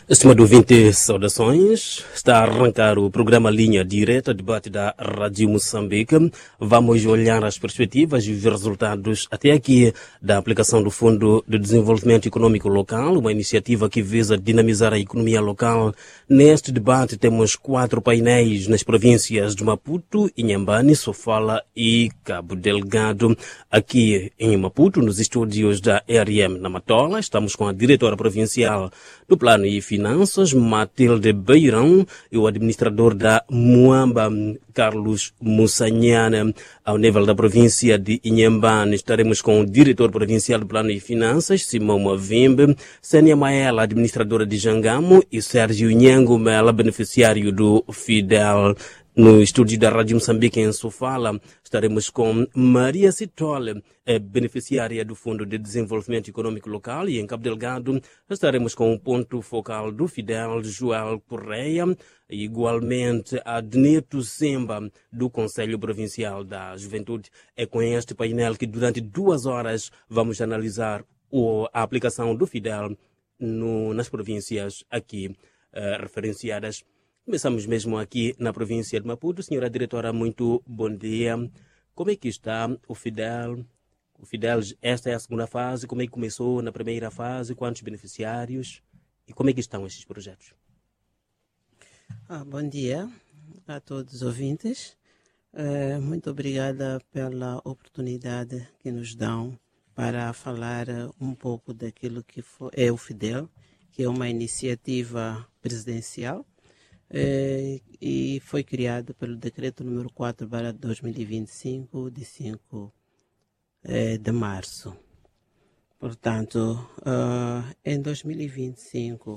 Estimado ouvinte, saudações. Está a arrancar o programa Linha Direta, debate da Rádio Moçambique. Vamos olhar as perspectivas e os resultados até aqui da aplicação do Fundo de Desenvolvimento Econômico Local, uma iniciativa que visa dinamizar a economia local. Neste debate temos 4 painéis nas províncias de Maputo, Inhambane, Sofala e Cabo Delgado. Aqui em Maputo, nos estúdios da ERM na Matola, estamos com a diretora provincial do Plano e Finanças, Matilde Beirão, e o administrador da Muamba, Carlos Mussanhana. Ao nível da província de Inhambane, estaremos com o diretor provincial do Plano e Finanças, Simão Mavimbe, Sênia Maela, administradora de Jangamo, e Sérgio Nhango Mela, beneficiário do Fidel. No estúdio da Rádio Moçambique, em Sofala, estaremos com Maria Citole, beneficiária do Fundo de Desenvolvimento Econômico Local, e em Cabo Delgado estaremos com o ponto focal do Fidel, Joel Correia, e igualmente a Adneto Semba, do Conselho Provincial da Juventude. É com este painel que durante 2 horas vamos analisar a aplicação do Fidel nas províncias aqui referenciadas. Começamos mesmo aqui na província de Maputo. Senhora diretora, muito bom dia. Como é que está o Fidel? O Fidel, esta é a segunda fase. Como é que começou na primeira fase? Quantos beneficiários? E como é que estão estes projetos? Bom dia a todos os ouvintes. Muito obrigada pela oportunidade que nos dão para falar um pouco daquilo que é o Fidel, que é uma iniciativa presidencial e foi criado pelo decreto número 4/2025, de 5 de março. Portanto, em 2025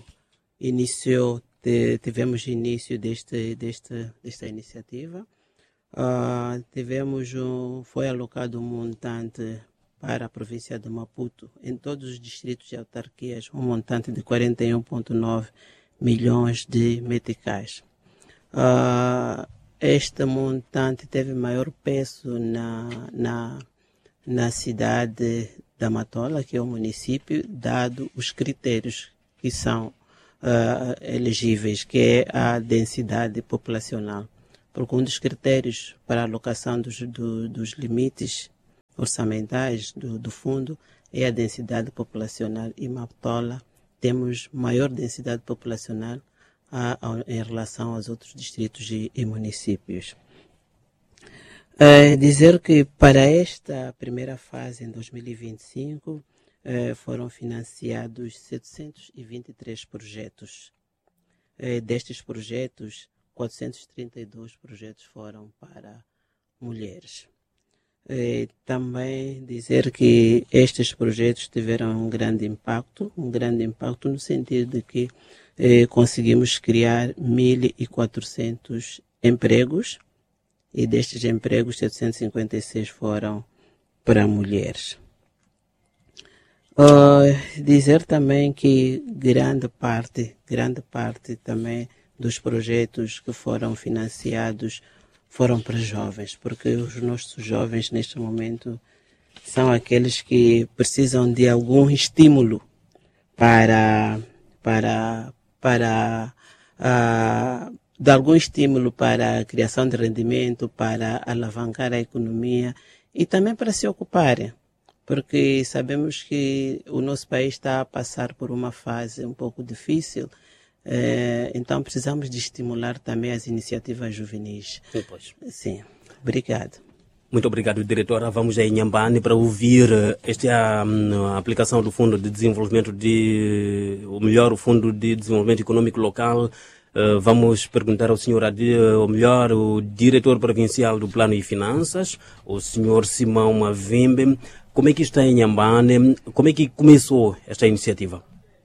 tivemos início desta iniciativa. Foi alocado um montante para a província de Maputo, em todos os distritos e autarquias, um montante de 41,9 milhões de meticais. Este montante teve maior peso na cidade da Matola, que é o município, dado os critérios que são elegíveis, que é a densidade populacional. Porque um dos critérios para a alocação dos limites orçamentais do fundo é a densidade populacional, e Matola temos maior densidade populacional em relação aos outros distritos e municípios. Dizer que para esta primeira fase, em 2025, foram financiados 723 projetos. Destes projetos, 432 projetos foram para mulheres. Também dizer que estes projetos tiveram um grande impacto no sentido de que conseguimos criar 1.400 empregos, e destes empregos 756 foram para mulheres. Dizer também que grande parte também dos projetos que foram financiados foram para jovens, porque os nossos jovens neste momento são aqueles que precisam de algum estímulo para a criação de rendimento, para alavancar a economia e também para se ocuparem, porque sabemos que o nosso país está a passar por uma fase um pouco difícil. Então precisamos de estimular também as iniciativas juvenis. Sim, pois. Sim, obrigado. Muito obrigado, diretora. Vamos a Inhambane para ouvir a aplicação do Fundo de Desenvolvimento o Fundo de Desenvolvimento Econômico Local. Vamos perguntar ao senhor o diretor provincial do Plano e Finanças, o senhor Simão Mavimbe. Como é que está em Inhambane? Como é que começou esta iniciativa?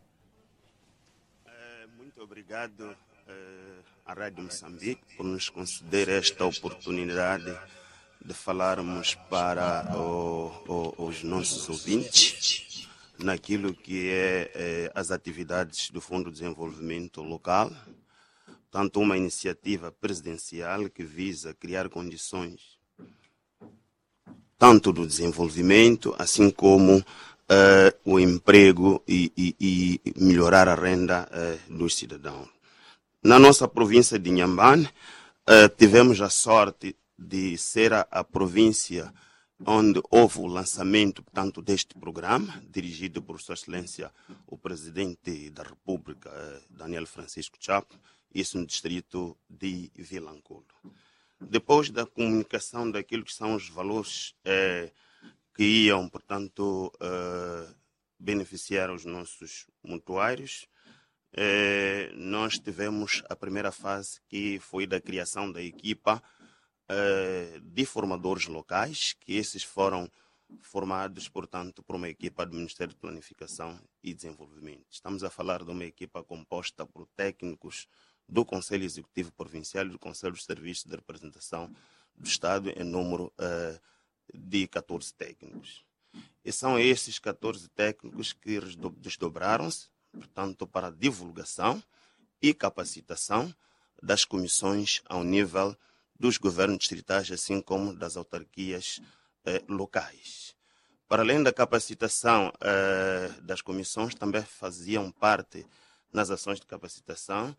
Obrigado à Rádio Moçambique por nos conceder esta oportunidade de falarmos para os nossos ouvintes naquilo que é as atividades do Fundo de Desenvolvimento Local, tanto uma iniciativa presidencial que visa criar condições tanto do desenvolvimento, assim como o emprego e melhorar a renda dos cidadãos. Na nossa província de Inhambane, tivemos a sorte de ser a província onde houve o lançamento, portanto, deste programa, dirigido por Sua Excelência, o Presidente da República, Daniel Francisco Chapo, isso no distrito de Vilanculo. Depois da comunicação daquilo que são os valores que iam, portanto, beneficiar os nossos mutuários, nós tivemos a primeira fase, que foi da criação da equipa de formadores locais, que esses foram formados, portanto, por uma equipa do Ministério de Planificação e Desenvolvimento. Estamos a falar de uma equipa composta por técnicos do Conselho Executivo Provincial e do Conselho de Serviços de Representação do Estado, em número de 14 técnicos. E são esses 14 técnicos que desdobraram-se, portanto, para a divulgação e capacitação das comissões ao nível dos governos distritais, assim como das autarquias locais. Para além da capacitação das comissões, também faziam parte nas ações de capacitação,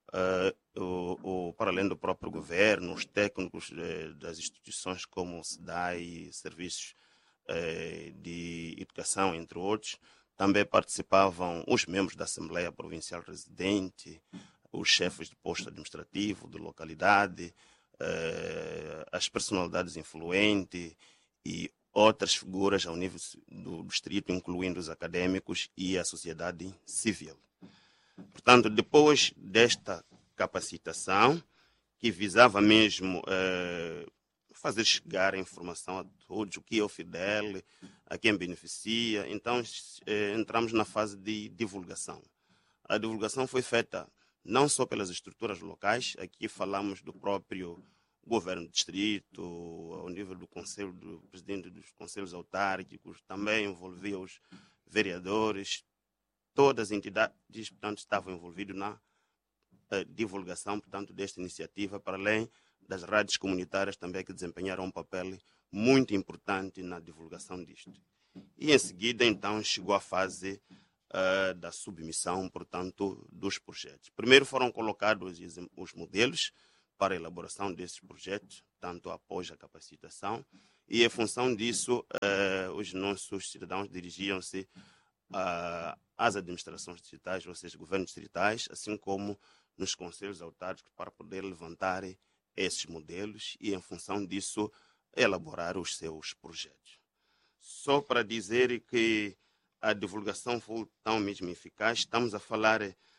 para além do próprio governo, os técnicos das instituições como o SEDAI, serviços de educação, entre outros. Também participavam os membros da Assembleia Provincial Residente, os chefes de posto administrativo de localidade, as personalidades influentes e outras figuras ao nível do distrito, incluindo os acadêmicos e a sociedade civil. Portanto, depois desta capacitação, que visava mesmo fazer chegar a informação a todos, o que é o FIDEL, a quem beneficia, então entramos na fase de divulgação. A divulgação foi feita não só pelas estruturas locais, aqui falamos do próprio governo do distrito, ao nível do conselho, do presidente dos conselhos autárquicos, também envolvia os vereadores, todas as entidades, portanto, estavam envolvidas na divulgação, portanto, desta iniciativa, para além das rádios comunitárias também, que desempenharam um papel muito importante na divulgação disto. E em seguida, então, chegou a fase da submissão, portanto, dos projetos. Primeiro foram colocados os modelos para a elaboração desses projetos, tanto após a capacitação, e em função disso, os nossos cidadãos dirigiam-se às administrações distritais, ou seja, governos distritais, assim como nos conselhos autárquicos, para poder levantar esses modelos e, em função disso, elaborar os seus projetos. Só para dizer que a divulgação foi tão mesmo eficaz, estamos a falar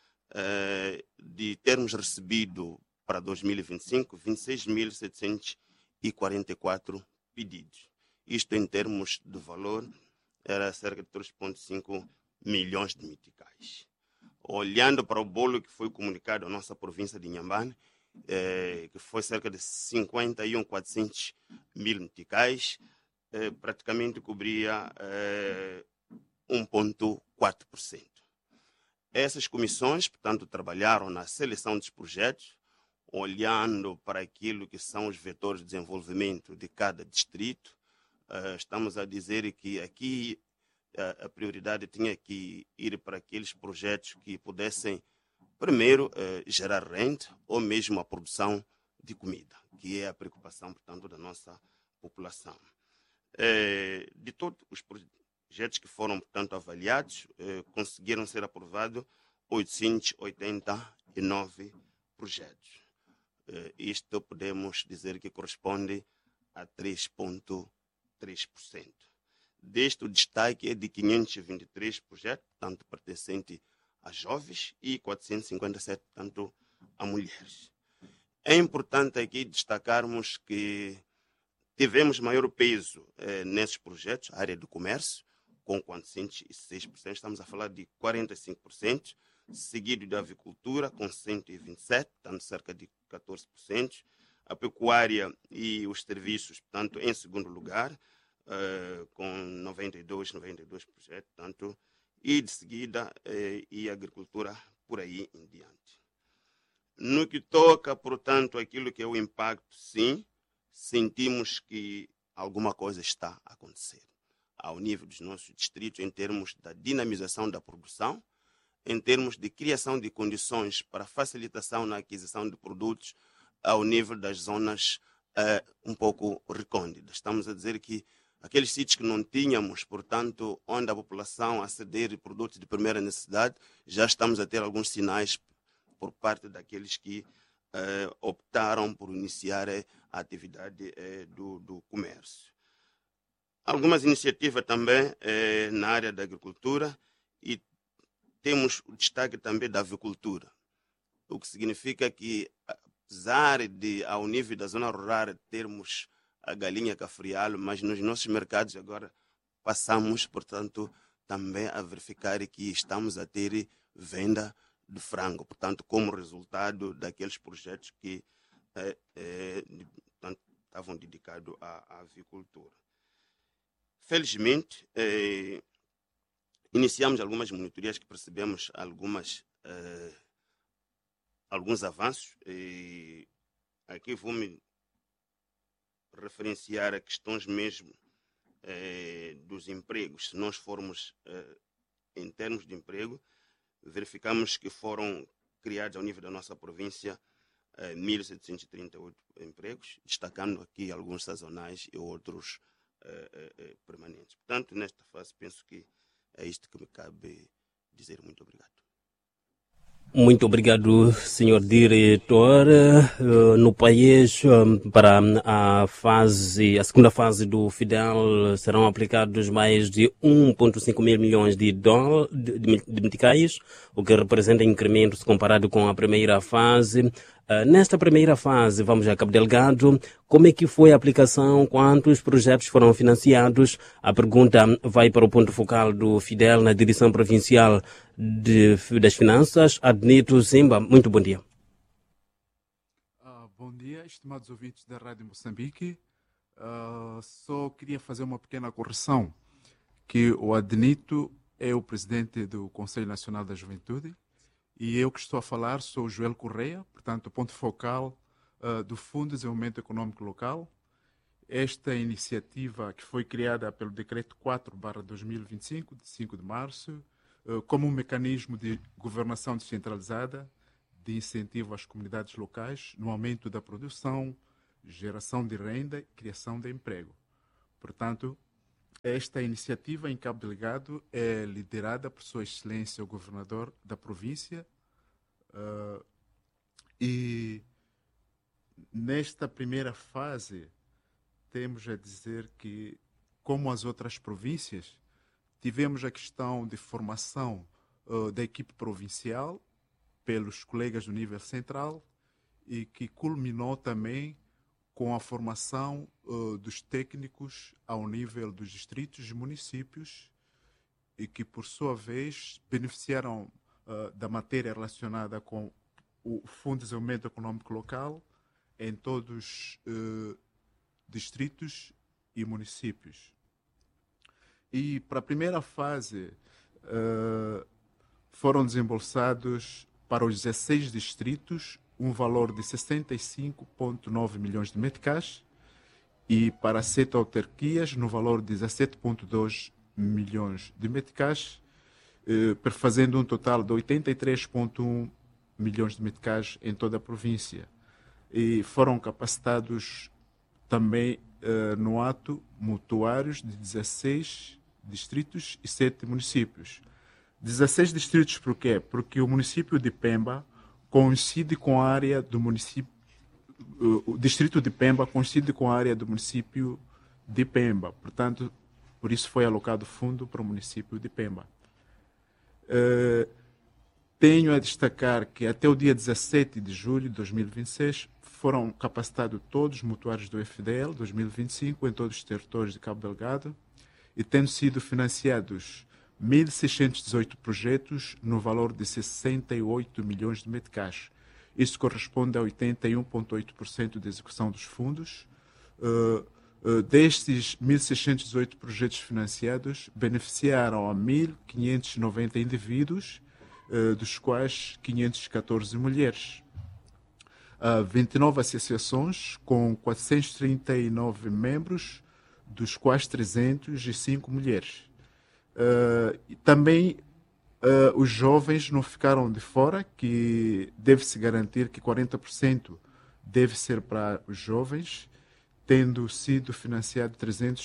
de termos recebido para 2025 26.744 pedidos. Isto, em termos de valor, era cerca de 3,5 milhões de meticais. Olhando para o bolo que foi comunicado à nossa província de Inhambane, que foi cerca de 51.400 mil meticais, praticamente cobria 1,4%. Essas comissões, portanto, trabalharam na seleção dos projetos, olhando para aquilo que são os vetores de desenvolvimento de cada distrito. Estamos a dizer que aqui a prioridade tinha que ir para aqueles projetos que pudessem, primeiro, gerar renda ou mesmo a produção de comida, que é a preocupação, portanto, da nossa população. De todos os projetos que foram, portanto, avaliados, conseguiram ser aprovados 889 projetos. Isto podemos dizer que corresponde a 3,3%. Deste, o destaque é de 523 projetos, portanto, pertencentes a jovens, e 457, portanto, a mulheres. É importante aqui destacarmos que tivemos maior peso nesses projetos, a área do comércio, com 406%, estamos a falar de 45%, seguido da avicultura, com 127%, portanto, cerca de 14%, a pecuária e os serviços, portanto, em segundo lugar, com 92%, portanto, e de seguida e a agricultura por aí em diante. No que toca, portanto, aquilo que é o impacto, sim, sentimos que alguma coisa está a acontecer. ao nível dos nossos distritos em termos da dinamização da produção, em termos de criação de condições para facilitação na aquisição de produtos ao nível das zonas um pouco recônditas. Estamos a dizer que aqueles sítios que não tínhamos, portanto, onde a população aceder a produtos de primeira necessidade, já estamos a ter alguns sinais por parte daqueles que optaram por iniciar a atividade do comércio. Algumas iniciativas também na área da agricultura e temos o destaque também da avicultura, o que significa que, apesar de, ao nível da zona rural, termos a galinha cafrial, mas nos nossos mercados agora passamos, portanto, também a verificar que estamos a ter venda de frango, portanto, como resultado daqueles projetos que estavam dedicados à avicultura. Felizmente, iniciamos algumas monitorias que percebemos alguns avanços. E aqui vou-me referenciar a questões mesmo dos empregos. Se nós formos em termos de emprego, verificamos que foram criados ao nível da nossa província 1.738 empregos, destacando aqui alguns sazonais e outros permanentes. Portanto, nesta fase, penso que é isto que me cabe dizer. Muito obrigado. Muito obrigado, senhor diretor. No país, para a segunda fase do FIDEL, serão aplicados mais de 1,5 mil milhões de meticais, o que representa incremento se comparado com a primeira fase. Nesta primeira fase, vamos a Cabo Delgado. Como é que foi a aplicação? Quantos projetos foram financiados? A pergunta vai para o ponto focal do FIDEL na Direção Provincial das Finanças, Adnito Zimba. Muito bom dia. Bom dia, estimados ouvintes da Rádio Moçambique. Só queria fazer uma pequena correção, que o Adnito é o presidente do Conselho Nacional da Juventude e eu que estou a falar sou o Joel Correia, portanto, ponto focal do Fundo de Desenvolvimento Econômico Local. Esta iniciativa que foi criada pelo Decreto 4/2025, de 5 de março, como um mecanismo de governação descentralizada, de incentivo às comunidades locais no aumento da produção, geração de renda e criação de emprego. Portanto, esta iniciativa em Cabo Delgado é liderada por Sua Excelência o Governador da província e nesta primeira fase temos a dizer que, como as outras províncias, tivemos a questão de formação da equipe provincial pelos colegas do nível central e que culminou também com a formação dos técnicos ao nível dos distritos e municípios e que, por sua vez, beneficiaram da matéria relacionada com o Fundo de Desenvolvimento Econômico Local em todos os distritos e municípios. E para a primeira fase foram desembolsados para os 16 distritos um valor de 65,9 milhões de meticais e para 7 autarquias no valor de 17,2 milhões de meticais, fazendo um total de 83,1 milhões de meticais em toda a província. E foram capacitados também no ato mutuários de 16 distritos e 7 municípios. 16 distritos por quê? Porque o município de Pemba coincide com a área do município, o distrito de Pemba coincide com a área do município de Pemba. Portanto, por isso foi alocado fundo para o município de Pemba. Tenho a destacar que até o dia 17 de julho de 2026 foram capacitados todos os mutuários do FDL 2025 em todos os territórios de Cabo Delgado e tendo sido financiados 1.618 projetos no valor de 68 milhões de meticais. Isso corresponde a 81,8% da execução dos fundos. Destes 1.618 projetos financiados, beneficiaram a 1.590 indivíduos, dos quais 514 mulheres. 29 associações com 439 membros, dos quais 305 mulheres. Também os jovens não ficaram de fora, que deve-se garantir que 40% deve ser para os jovens, tendo sido financiado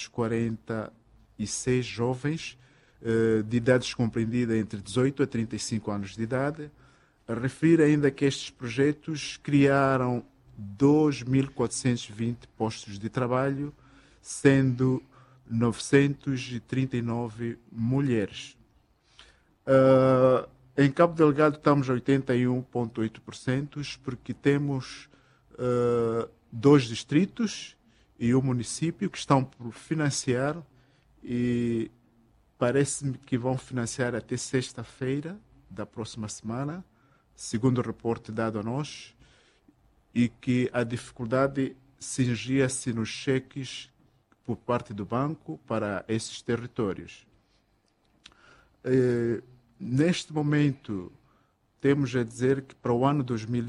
346 jovens de idades compreendidas entre 18 a 35 anos de idade. Refiro ainda que estes projetos criaram 2.420 postos de trabalho, sendo 939 mulheres. Em Cabo Delgado estamos a 81,8%, porque temos 2 distritos e um município que estão por financiar, e parece-me que vão financiar até sexta-feira da próxima semana, segundo o reporte dado a nós, e que a dificuldade cingia-se nos cheques por parte do banco para esses territórios. Neste momento, temos a dizer que para o ano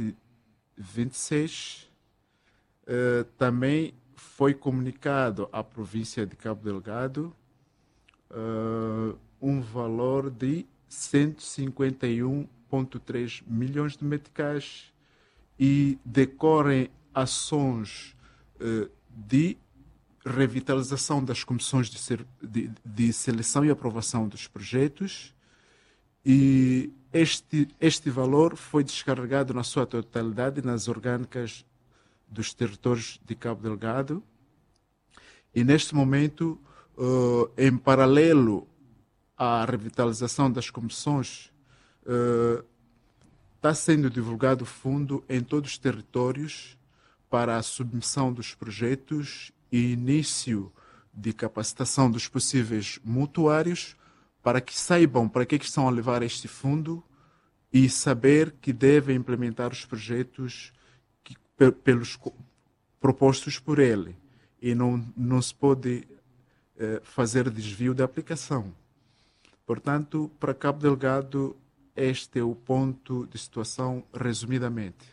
2026 também foi comunicado à província de Cabo Delgado um valor de 151,3 milhões de meticais, e decorrem ações de revitalização das comissões de seleção e aprovação dos projetos, e este valor foi descarregado na sua totalidade nas orgânicas dos territórios de Cabo Delgado, e neste momento, em paralelo à revitalização das comissões, está sendo divulgado fundo em todos os territórios para a submissão dos projetos e início de capacitação dos possíveis mutuários, para que saibam para que estão a levar este fundo e saber que devem implementar os projetos pelos propostos por ele, e não se pode fazer desvio da aplicação. Portanto, para Cabo Delgado, este é o ponto de situação, resumidamente.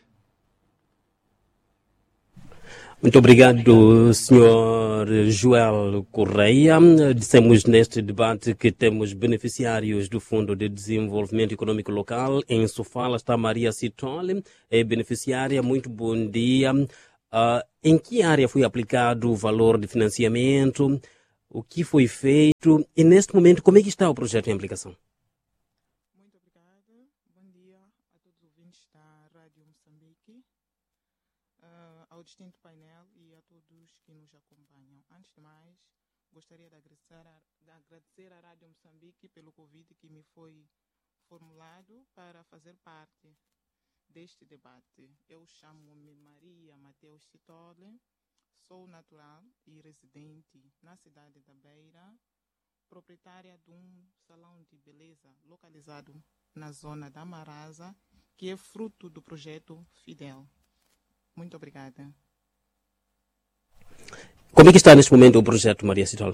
Muito obrigado, Sr. Joel Correia. Dissemos neste debate que temos beneficiários do Fundo de Desenvolvimento Econômico Local. Em Sofala está Maria Citole, é beneficiária. Muito bom dia. Em que área foi aplicado o valor de financiamento? O que foi feito? E neste momento, como é que está o projeto em aplicação? Muito obrigada. Bom dia a todos os ouvintes da Rádio Moçambique, ao distinto painel e a todos que nos acompanham. Antes de mais, gostaria de agradecer à Rádio Moçambique pelo convite que me foi formulado para fazer parte deste debate. Eu chamo-me Maria Mateus Citole, sou natural e residente na cidade da Beira, proprietária de um salão de beleza localizado na zona da Marasa, que é fruto do projeto Fidel. Muito obrigada. Como é que está neste momento o projeto, Maria Citole?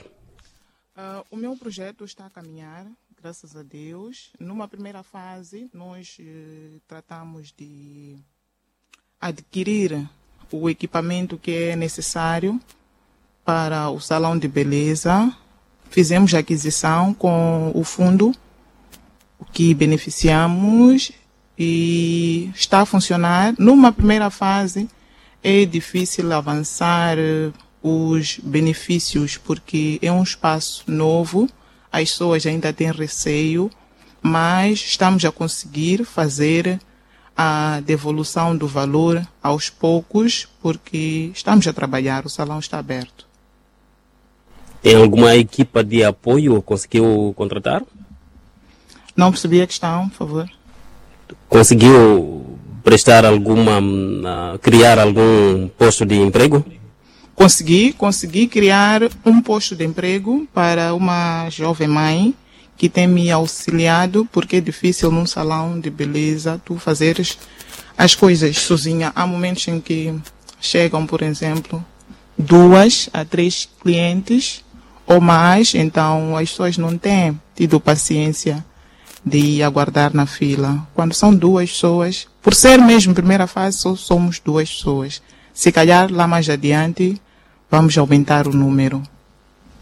O meu projeto está a caminhar, graças a Deus. Numa primeira fase, nós tratamos de adquirir o equipamento que é necessário para o salão de beleza. Fizemos a aquisição com o fundo que beneficiamos e está a funcionar. Numa primeira fase é difícil avançar os benefícios porque é um espaço novo, as pessoas ainda têm receio, mas estamos a conseguir fazer a devolução do valor aos poucos porque estamos a trabalhar, o salão está aberto. Tem alguma equipa de apoio? Conseguiu contratar? Não percebi a questão, por favor. Conseguiu prestar criar algum posto de emprego? Consegui criar um posto de emprego para uma jovem mãe que tem me auxiliado, porque é difícil num salão de beleza tu fazeres as coisas sozinha. Há momentos em que chegam, por exemplo, 2 a 3 clientes ou mais, então as pessoas não têm tido paciência de aguardar na fila. Quando são 2 pessoas, por ser mesmo primeira fase, só somos 2 pessoas. Se calhar lá mais adiante vamos aumentar o número.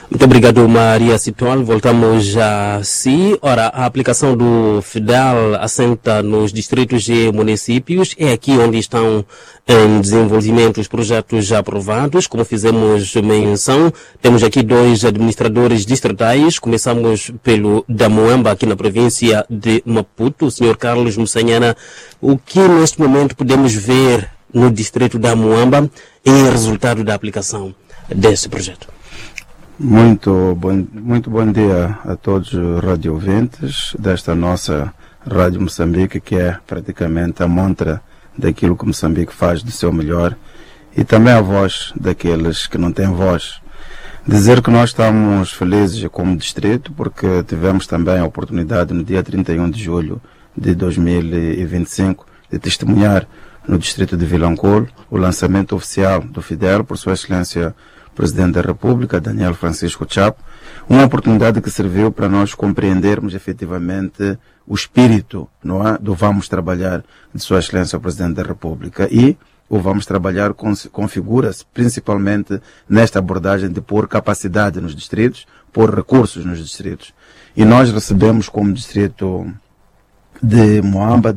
Muito obrigado, Maria Citol. Voltamos a si. Ora, a aplicação do FIDEL assenta nos distritos e municípios. É aqui onde estão em desenvolvimento os projetos já aprovados. Como fizemos menção, temos aqui 2 administradores distritais. Começamos pelo da Moamba, aqui na província de Maputo. O Sr. Carlos Mussanhana, o que neste momento podemos ver no distrito da Moamba em resultado da aplicação desse projeto? Muito bom dia a todos os radio-ouvintes desta nossa Rádio Moçambique, que é praticamente a montra daquilo que Moçambique faz do seu melhor e também a voz daqueles que não têm voz. Dizer que nós estamos felizes como distrito porque tivemos também a oportunidade no dia 31 de julho de 2025 de testemunhar no distrito de Vilanculo o lançamento oficial do FIDEL por Sua Excelência Presidente da República, Daniel Francisco Chapo, uma oportunidade que serviu para nós compreendermos efetivamente o espírito, não é, do Vamos Trabalhar de Sua Excelência Presidente da República e o Vamos Trabalhar configura-se principalmente nesta abordagem de pôr capacidade nos distritos, pôr recursos nos distritos. E nós recebemos como distrito de Moamba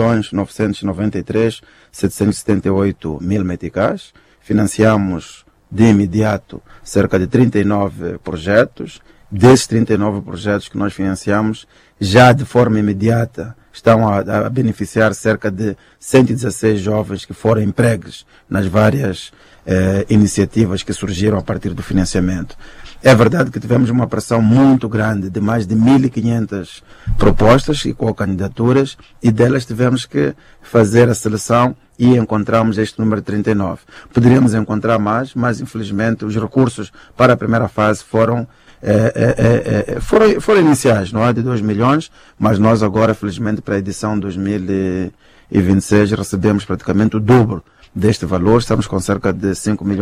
2.993.778.000 meticais, financiamos de imediato cerca de 39 projetos. Desses 39 projetos que nós financiamos, já de forma imediata estão a beneficiar cerca de 116 jovens que foram empregues nas várias iniciativas que surgiram a partir do financiamento. É verdade que tivemos uma pressão muito grande de mais de 1.500 propostas e candidaturas, e delas tivemos que fazer a seleção e encontramos este número 39. Poderíamos encontrar mais, mas infelizmente os recursos para a primeira fase foram iniciais, não é? De 2 milhões, mas nós agora, felizmente, para a edição 2026 recebemos praticamente o dobro deste valor. Estamos com cerca de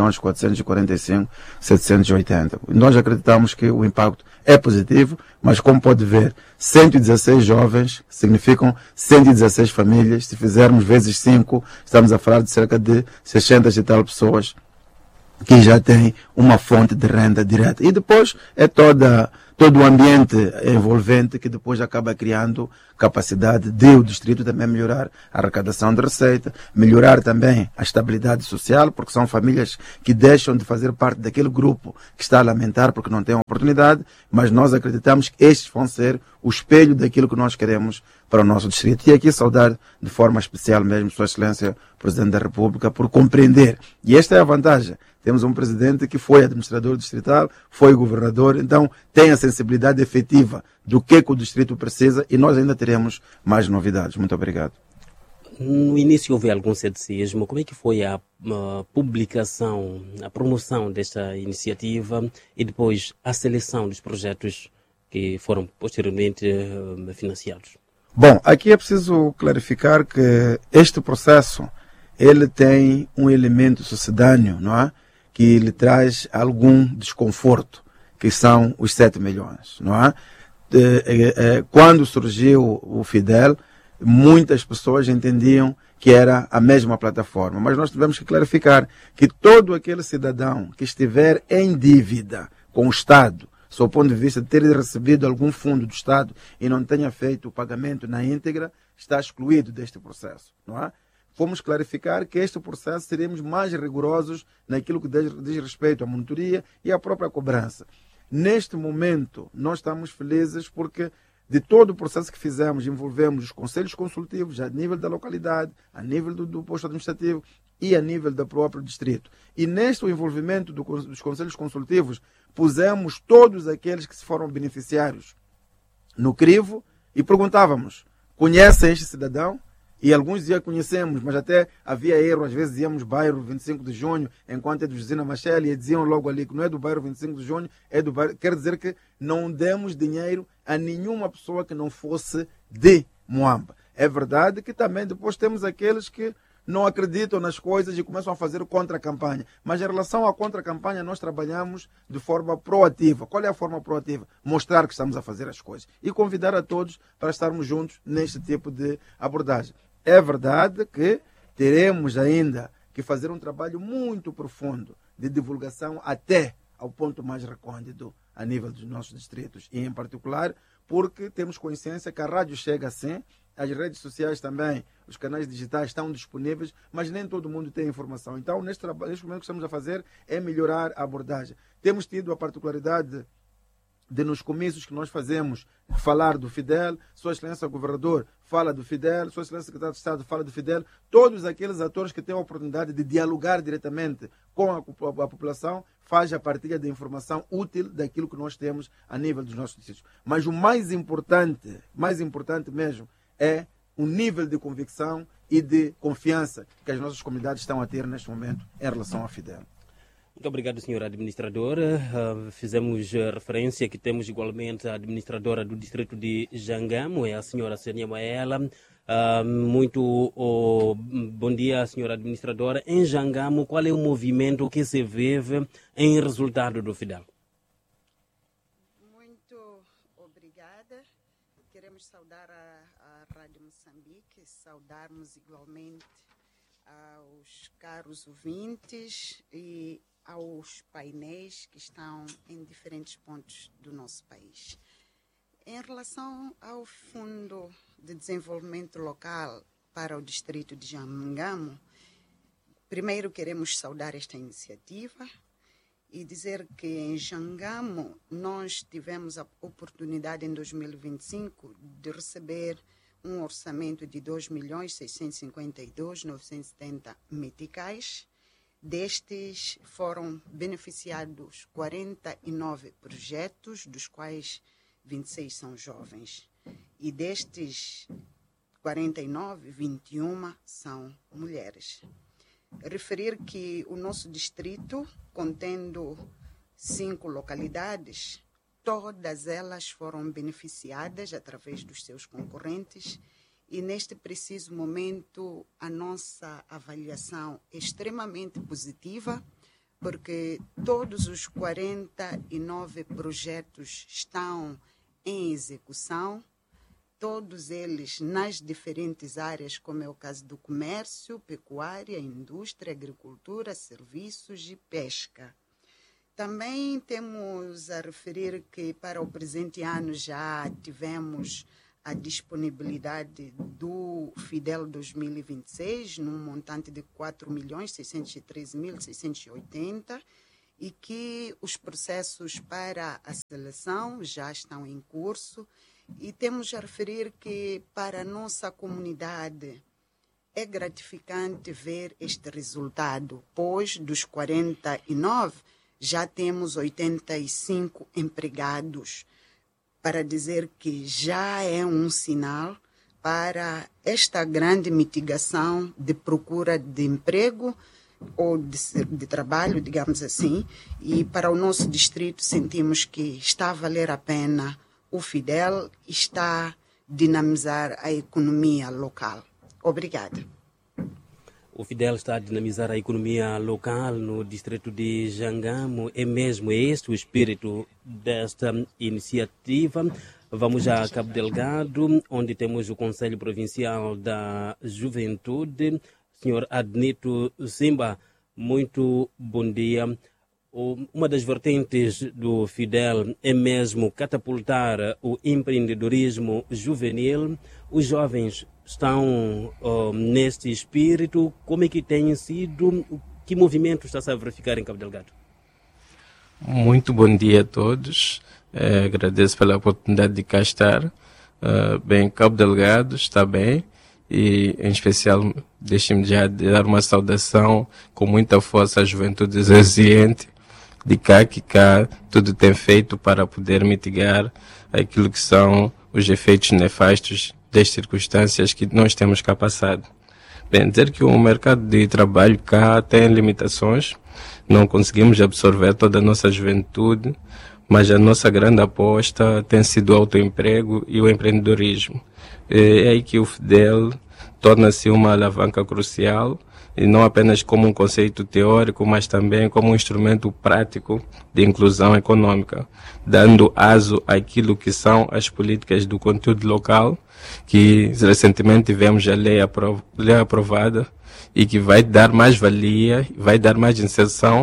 5.445.780. Nós acreditamos que o impacto é positivo, mas como pode ver, 116 jovens significam 116 famílias. Se fizermos vezes 5, estamos a falar de cerca de 600 e tal pessoas que já têm uma fonte de renda direta. E depois é todo o ambiente envolvente que depois acaba criando capacidade de o distrito também melhorar a arrecadação de receita, melhorar também a estabilidade social, porque são famílias que deixam de fazer parte daquele grupo que está a lamentar porque não tem oportunidade, mas nós acreditamos que estes vão ser o espelho daquilo que nós queremos para o nosso distrito. E aqui saudar de forma especial mesmo Sua Excelência Presidente da República por compreender. E esta é a vantagem. Temos um presidente que foi administrador distrital, foi governador, então tem a sensibilidade efetiva do que o distrito precisa, e nós ainda teremos mais novidades. Muito obrigado. No início houve algum ceticismo. Como é que foi a publicação, a promoção desta iniciativa e depois a seleção dos projetos que foram posteriormente financiados? Bom, aqui é preciso clarificar que este processo ele tem um elemento sucedâneo, não é? Que lhe traz algum desconforto, que são os 7 milhões, não é? Quando surgiu o FIDEL, muitas pessoas entendiam que era a mesma plataforma, mas nós tivemos que clarificar que todo aquele cidadão que estiver em dívida com o Estado, sob o ponto de vista de ter recebido algum fundo do Estado e não tenha feito o pagamento na íntegra, está excluído deste processo, não é? Fomos clarificar que este processo seremos mais rigorosos naquilo que diz respeito à monitoria e à própria cobrança. Neste momento, nós estamos felizes porque de todo o processo que fizemos, envolvemos os conselhos consultivos a nível da localidade, a nível do posto administrativo e a nível do próprio distrito. E neste envolvimento dos conselhos consultivos, pusemos todos aqueles que se foram beneficiários no crivo e perguntávamos: conhecem este cidadão? E alguns diziam conhecemos, mas até havia erro. Às vezes dizíamos bairro 25 de junho, enquanto é do Josina Machel, e diziam logo ali que não é do bairro 25 de junho, é do bairro. Quer dizer que não demos dinheiro a nenhuma pessoa que não fosse de Moamba. É verdade que também depois temos aqueles que não acreditam nas coisas e começam a fazer contra-campanha. Mas em relação à contra-campanha, nós trabalhamos de forma proativa. Qual é a forma proativa? Mostrar que estamos a fazer as coisas e convidar a todos para estarmos juntos neste tipo de abordagem. É verdade que teremos ainda que fazer um trabalho muito profundo de divulgação até ao ponto mais recôndito a nível dos nossos distritos. E, em particular, porque temos consciência que a rádio chega assim, as redes sociais também, os canais digitais estão disponíveis, mas nem todo mundo tem informação. Então, neste momento, o que estamos a fazer é melhorar a abordagem. Temos tido a particularidade de nos comícios que nós fazemos falar do Fidel, Sua Excelência o Governador fala do Fidel, Sua Excelência o Secretário de Estado fala do Fidel, todos aqueles atores que têm a oportunidade de dialogar diretamente com a população faz a partilha de informação útil daquilo que nós temos a nível dos nossos distritos. Mas o mais importante mesmo, é o nível de convicção e de confiança que as nossas comunidades estão a ter neste momento em relação ao Fidel. Muito obrigado, senhor administrador. Fizemos referência que temos igualmente a administradora do distrito de Jangamo, é a senhora Senia Maela. Muito bom dia, senhora administradora. Em Jangamo, qual é o movimento que se vive em resultado do Fidel? Muito obrigada. Queremos saudar a Rádio Moçambique, saudarmos igualmente aos caros ouvintes e aos painéis que estão em diferentes pontos do nosso país. Em relação ao Fundo de Desenvolvimento Local para o Distrito de Jangamo, primeiro queremos saudar esta iniciativa e dizer que em Jangamo nós tivemos a oportunidade em 2025 de receber um orçamento de 2.652.970 meticais. Destes foram beneficiados 49 projetos, dos quais 26 são jovens. E destes 49, 21 são mulheres. Referir que o nosso distrito, contendo 5 localidades, todas elas foram beneficiadas através dos seus concorrentes. E neste preciso momento, a nossa avaliação é extremamente positiva, porque todos os 49 projetos estão em execução, todos eles nas diferentes áreas, como é o caso do comércio, pecuária, indústria, agricultura, serviços e pesca. Também temos a referir que para o presente ano já tivemos a disponibilidade do Fidel 2026, num montante de 4.613.680, e que os processos para a seleção já estão em curso. E temos a referir que para a nossa comunidade é gratificante ver este resultado, pois dos 49 já temos 85 empregados, para dizer que já é um sinal para esta grande mitigação de procura de emprego ou de trabalho, digamos assim, e para o nosso distrito sentimos que está a valer a pena o Fidel, está a dinamizar a economia local. Obrigada. O Fidel está a dinamizar a economia local no distrito de Jangamo. É mesmo este o espírito desta iniciativa. Vamos a Cabo Delgado, onde temos o Conselho Provincial da Juventude. Senhor Adnito Simba, muito bom dia. Uma das vertentes do Fidel é mesmo catapultar o empreendedorismo juvenil. Os jovens estão neste espírito. Como é que tem sido? Que movimento está-se a verificar em Cabo Delgado? Muito bom dia a todos. Agradeço pela oportunidade de cá estar. Bem, Cabo Delgado está bem. E, em especial, deixem-me já dar uma saudação com muita força à juventude resiliente de cá, que cá tudo tem feito para poder mitigar aquilo que são os efeitos nefastos das circunstâncias que nós temos cá passado. Bem, dizer que o mercado de trabalho cá tem limitações, não conseguimos absorver toda a nossa juventude, mas a nossa grande aposta tem sido o autoemprego e o empreendedorismo. É aí que o Fidel torna-se uma alavanca crucial, e não apenas como um conceito teórico, mas também como um instrumento prático de inclusão econômica, dando aso àquilo que são as políticas do conteúdo local, que recentemente tivemos a lei aprovada e que vai dar mais valia, vai dar mais inserção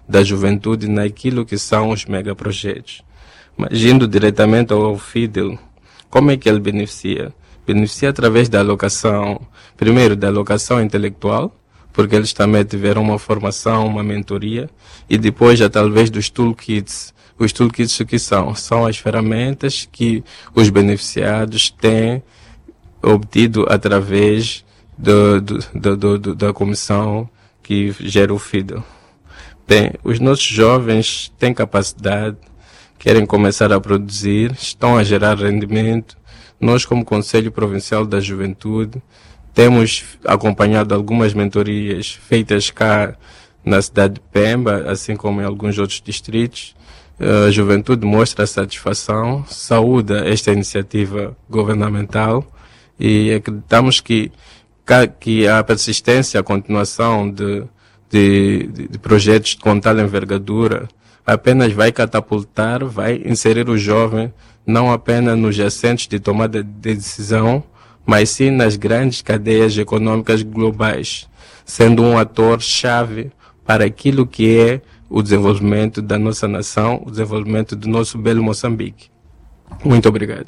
da juventude naquilo que são os megaprojetos. Mas indo diretamente ao FIDEL, como é que ele beneficia? Beneficia através da alocação, primeiro da alocação intelectual, porque eles também tiveram uma formação, uma mentoria, e depois já talvez dos toolkits. Os toolkits o que são? São as ferramentas que os beneficiados têm obtido através da comissão que gera o FIDEL. Bem, os nossos jovens têm capacidade, querem começar a produzir, estão a gerar rendimento. Nós, como Conselho Provincial da Juventude, temos acompanhado algumas mentorias feitas cá na cidade de Pemba, assim como em alguns outros distritos. A juventude mostra satisfação, saúda esta iniciativa governamental e acreditamos que a persistência, a continuação de projetos com tal envergadura apenas vai catapultar, vai inserir o jovem não apenas nos assentos de tomada de decisão, mas sim nas grandes cadeias econômicas globais, sendo um ator-chave para aquilo que é o desenvolvimento da nossa nação, o desenvolvimento do nosso belo Moçambique. Muito obrigado.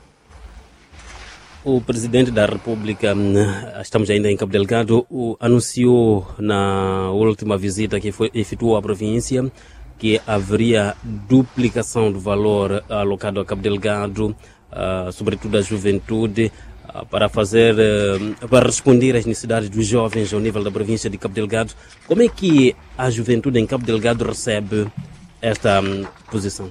O Presidente da República, estamos ainda em Cabo Delgado, anunciou na última visita que efetuou à província que haveria duplicação do valor alocado a Cabo Delgado, sobretudo à juventude, para responder às necessidades dos jovens ao nível da província de Cabo Delgado. Como é que a juventude em Cabo Delgado recebe esta posição?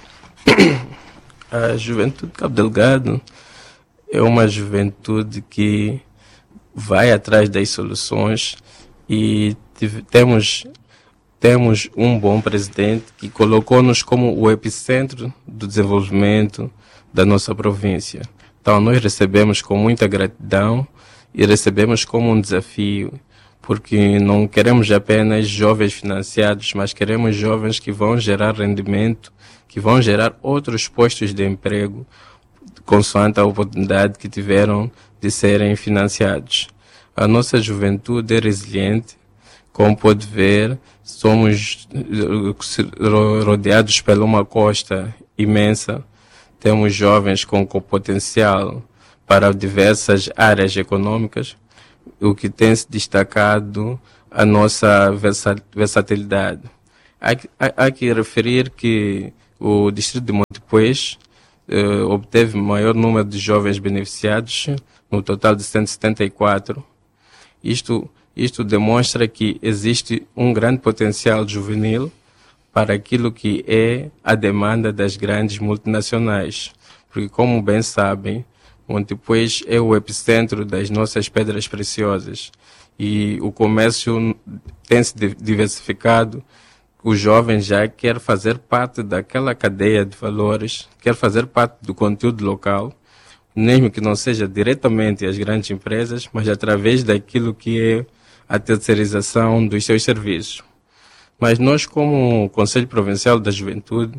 A juventude de Cabo Delgado é uma juventude que vai atrás das soluções e temos um bom presidente que colocou-nos como o epicentro do desenvolvimento da nossa província. Então nós recebemos com muita gratidão e recebemos como um desafio, porque não queremos apenas jovens financiados, mas queremos jovens que vão gerar rendimento, que vão gerar outros postos de emprego, consoante a oportunidade que tiveram de serem financiados. A nossa juventude é resiliente, como pode ver, somos rodeados por uma costa imensa, temos jovens com potencial para diversas áreas econômicas, o que tem se destacado a nossa versatilidade. Há que referir que o distrito de Montepuez obteve maior número de jovens beneficiados, no total de 174. Isto demonstra que existe um grande potencial juvenil para aquilo que é a demanda das grandes multinacionais. Porque, como bem sabem, Montepuez é o epicentro das nossas pedras preciosas e o comércio tem se diversificado. O jovem já quer fazer parte daquela cadeia de valores, quer fazer parte do conteúdo local, mesmo que não seja diretamente as grandes empresas, mas através daquilo que é a terceirização dos seus serviços. Mas nós, como Conselho Provincial da Juventude,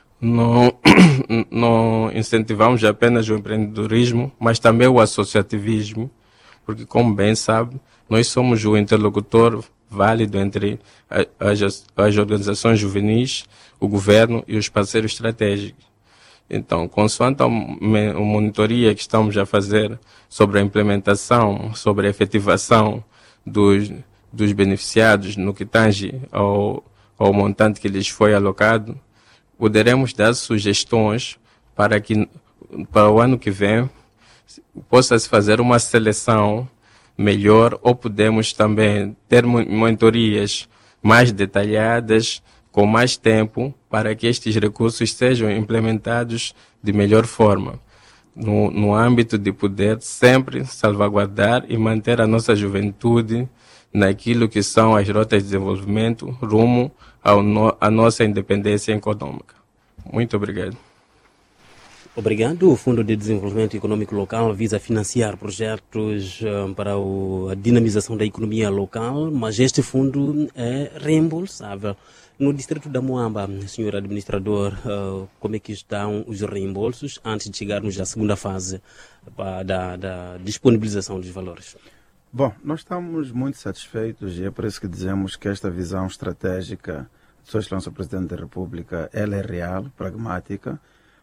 não incentivamos apenas o empreendedorismo, mas também o associativismo, porque, como bem sabe, nós somos o interlocutor válido entre as organizações juvenis, o governo e os parceiros estratégicos. Então, consoante a monitoria que estamos a fazer sobre a implementação, sobre a efetivação dos beneficiados no que tange ao montante que lhes foi alocado, poderemos dar sugestões para que para o ano que vem possa-se fazer uma seleção melhor, ou podemos também ter monitorias mais detalhadas, com mais tempo, para que estes recursos sejam implementados de melhor forma, no âmbito de poder sempre salvaguardar e manter a nossa juventude naquilo que são as rotas de desenvolvimento rumo à nossa independência econômica. Muito obrigado. Obrigado. O Fundo de Desenvolvimento Econômico Local visa financiar projetos para a dinamização da economia local, mas este fundo é reembolsável. No distrito da Moamba, senhor administrador, como é que estão os reembolsos antes de chegarmos à segunda fase da disponibilização dos valores? Bom, nós estamos muito satisfeitos e é por isso que dizemos que esta visão estratégica Sua Excelência o Presidente da República, ela é real, pragmática,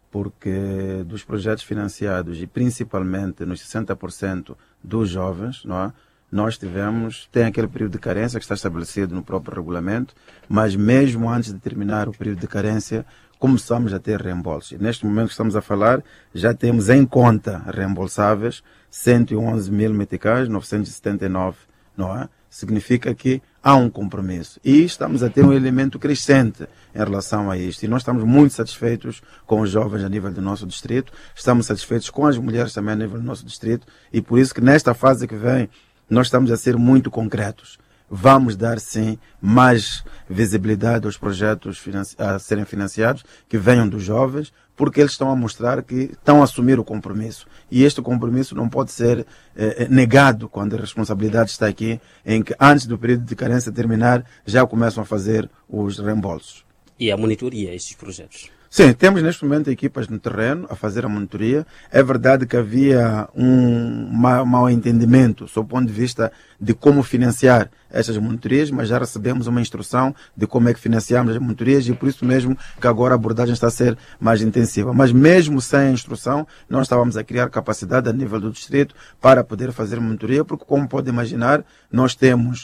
porque dos projetos financiados e principalmente nos 60% dos jovens, não é? Nós tem aquele período de carência que está estabelecido no próprio regulamento, mas mesmo antes de terminar o período de carência, começamos a ter reembolsos. E neste momento que estamos a falar, já temos em conta reembolsáveis 111 mil meticais, 979, não é? Significa que há um compromisso. E estamos a ter um elemento crescente em relação a isto. E nós estamos muito satisfeitos com os jovens a nível do nosso distrito, estamos satisfeitos com as mulheres também a nível do nosso distrito, e por isso que nesta fase que vem, nós estamos a ser muito concretos. Vamos dar, sim, mais visibilidade aos projetos a serem financiados, que venham dos jovens, porque eles estão a mostrar que estão a assumir o compromisso. E este compromisso não pode ser negado quando a responsabilidade está aqui, em que antes do período de carência terminar, já começam a fazer os reembolsos. E a monitoria a estes projetos? Sim, temos neste momento equipas no terreno a fazer a monitoria. É verdade que havia um mau entendimento sob o ponto de vista de como financiar estas monitorias, mas já recebemos uma instrução de como é que financiamos as monitorias e por isso mesmo que agora a abordagem está a ser mais intensiva. Mas mesmo sem a instrução, nós estávamos a criar capacidade a nível do distrito para poder fazer monitoria, porque como pode imaginar, nós temos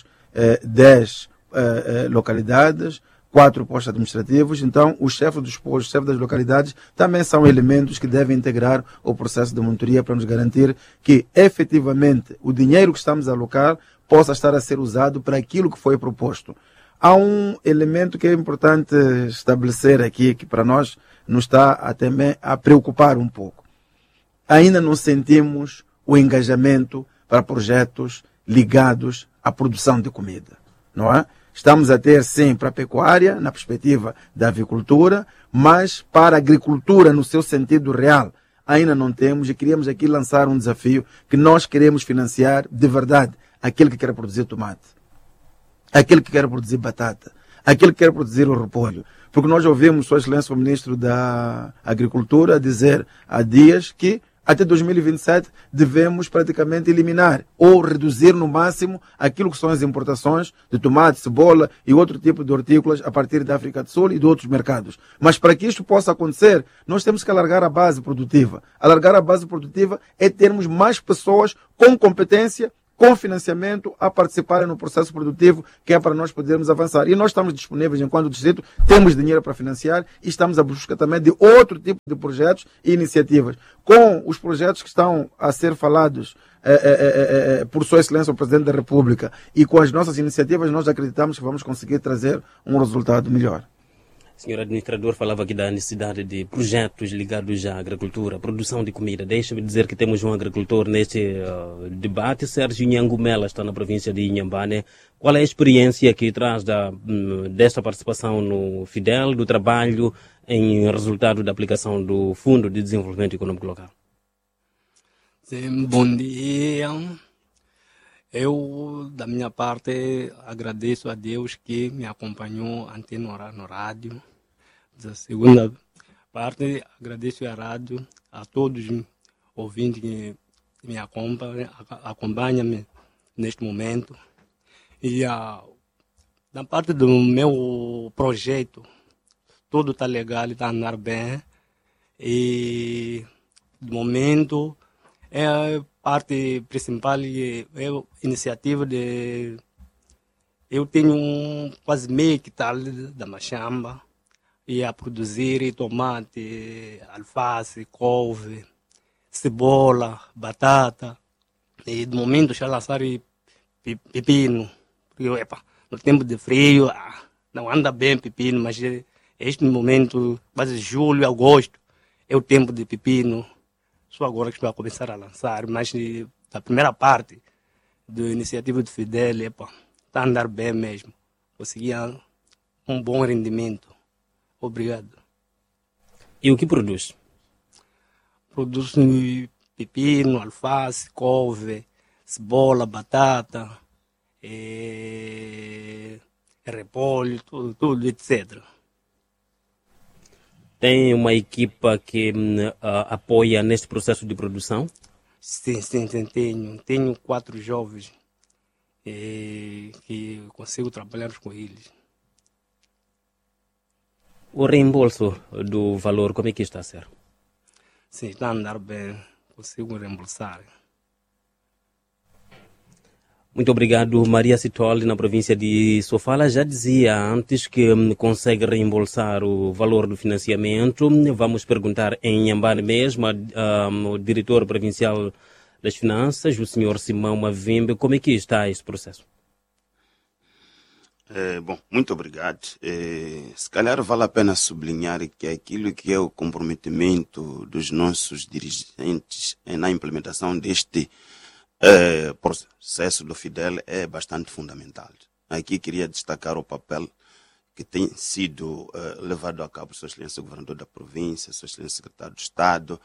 10 localidades, 4 postos administrativos, então os chefes dos postos, os chefes das localidades também são elementos que devem integrar o processo de monitoria para nos garantir que efetivamente o dinheiro que estamos a alocar possa estar a ser usado para aquilo que foi proposto. Há um elemento que é importante estabelecer aqui, que para nós nos está também a preocupar um pouco. Ainda não sentimos o engajamento para projetos ligados à produção de comida, não é? Estamos a ter, sim, para a pecuária, na perspectiva da avicultura, mas para a agricultura, no seu sentido real, ainda não temos, e queríamos aqui lançar um desafio que nós queremos financiar de verdade aquele que quer produzir tomate, aquele que quer produzir batata, aquele que quer produzir o repolho. Porque nós ouvimos Sua Excelência o Ministro da Agricultura dizer há dias que até 2027 devemos praticamente eliminar ou reduzir no máximo aquilo que são as importações de tomate, cebola e outro tipo de hortícolas a partir da África do Sul e de outros mercados. Mas para que isto possa acontecer, nós temos que alargar a base produtiva. Alargar a base produtiva é termos mais pessoas com competência, com financiamento, a participarem no processo produtivo, que é para nós podermos avançar. E nós estamos disponíveis, enquanto distrito, temos dinheiro para financiar e estamos à busca também de outro tipo de projetos e iniciativas. Com os projetos que estão a ser falados por Sua Excelência o Presidente da República e com as nossas iniciativas, nós acreditamos que vamos conseguir trazer um resultado melhor. O senhor administrador falava aqui da necessidade de projetos ligados à agricultura, produção de comida. Deixa-me dizer que temos um agricultor neste debate. Sérgio Nhangumela está na província de Inhambane. Qual é a experiência que traz desta participação no FIDEL, do trabalho em resultado da aplicação do Fundo de Desenvolvimento Econômico Local? Sim, bom dia. Eu, da minha parte, agradeço a Deus que me acompanhou ontem no rádio. Da segunda parte, agradeço a rádio, a todos os ouvintes que me acompanham neste momento. E da parte do meu projeto, tudo está legal, está andando bem. E, de momento, é parte principal é a iniciativa de... Eu tenho quase meio hectare da machamba e a produzir tomate, alface, couve, cebola, batata. E de momento já lançar pepino. Porque, no tempo de frio não anda bem pepino, mas este momento, quase julho, agosto, é o tempo de pepino. Só agora que vai começar a lançar, mas da primeira parte da iniciativa do FIDEL, está a andar bem mesmo. Conseguia um bom rendimento. Obrigado. E o que produz? Produz pepino, alface, couve, cebola, batata, repolho, tudo, etc. Tem uma equipa que apoia neste processo de produção? Sim, tenho. Tenho 4 jovens que consigo trabalhar com eles. O reembolso do valor, como é que está a ser? Sim, está a andar bem, consigo reembolsar. Muito obrigado, Maria Citoli, na província de Sofala. Já dizia antes que consegue reembolsar o valor do financiamento. Vamos perguntar em Inhambane mesmo ao diretor provincial das Finanças, o senhor Simão Mavimbe, como é que está esse processo? Bom, muito obrigado. Se calhar vale a pena sublinhar que aquilo que é o comprometimento dos nossos dirigentes na implementação deste processo do FIDEL é bastante fundamental. Aqui queria destacar o papel que tem sido levado a cabo por Sua Excelência o Governador da Província, Sua Excelência o Secretário de Estado,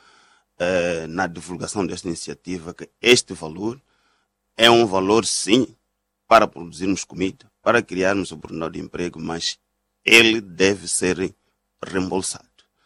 na divulgação desta iniciativa, que este valor é um valor, sim, para produzirmos comida, para criarmos oportunidade de emprego, mas ele deve ser reembolsado.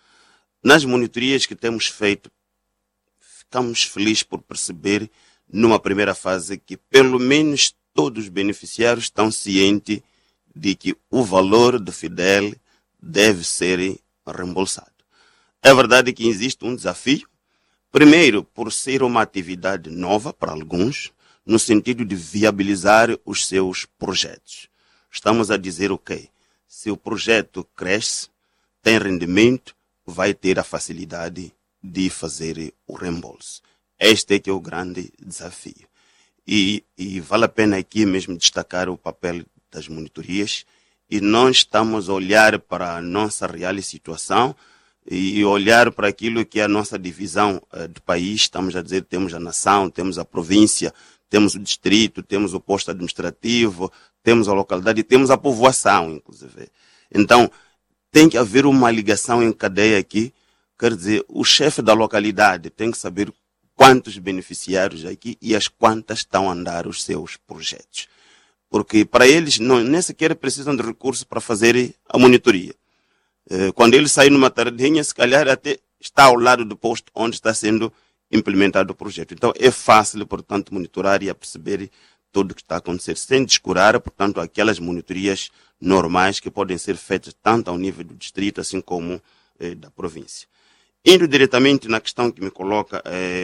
Nas monitorias que temos feito, ficamos felizes por perceber, numa primeira fase, que pelo menos todos os beneficiários estão cientes de que o valor do FIDEL deve ser reembolsado. É verdade que existe um desafio, primeiro, por ser uma atividade nova para alguns, no sentido de viabilizar os seus projetos. Estamos a dizer o quê? Se o projeto cresce, tem rendimento, vai ter a facilidade de fazer o reembolso. Este é que é o grande desafio. E vale a pena aqui mesmo destacar o papel das monitorias, e nós estamos a olhar para a nossa real situação e olhar para aquilo que é a nossa divisão do país. Estamos a dizer, temos a nação, temos a província, temos o distrito, temos o posto administrativo, temos a localidade e temos a povoação, inclusive. Então, tem que haver uma ligação em cadeia aqui. Quer dizer, o chefe da localidade tem que saber quantos beneficiários aqui e as quantas estão a andar os seus projetos. Porque para eles nem sequer precisam de recursos para fazer a monitoria. Quando ele sai numa tardinha, se calhar até está ao lado do posto onde está sendo implementado o projeto. Então é fácil, portanto, monitorar e a perceber tudo o que está a acontecer, sem descurar, portanto, aquelas monitorias normais que podem ser feitas tanto ao nível do distrito, assim como da província. Indo diretamente na questão que me coloca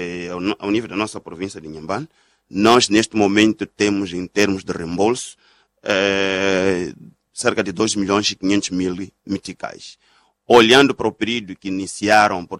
ao nível da nossa província de Inhambane, nós neste momento temos, em termos de reembolso, cerca de 2.500.000 meticais. Olhando para o período que iniciaram,